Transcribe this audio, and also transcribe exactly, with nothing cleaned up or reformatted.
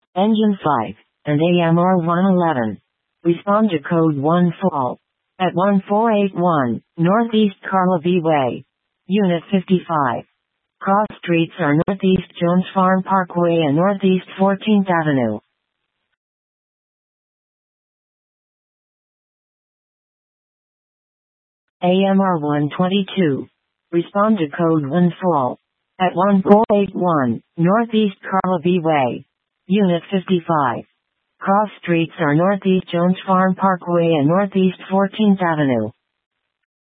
Engine five, and A M R one eleven. Respond to code one fall. At one four eight one, Northeast Carla V Way. Unit fifty-five. Cross streets are Northeast Jones Farm Parkway and Northeast fourteenth Avenue. A M R one twenty-two. Respond to code one fall. At one four eight one, Northeast Carla V Way. Unit fifty-five. Cross streets are Northeast Jones Farm Parkway and Northeast fourteenth Avenue.